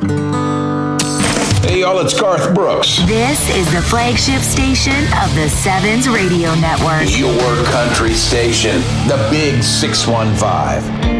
Hey, y'all, it's Garth Brooks. This is the flagship station of the Sevens Radio Network. Your country station, the Big 615.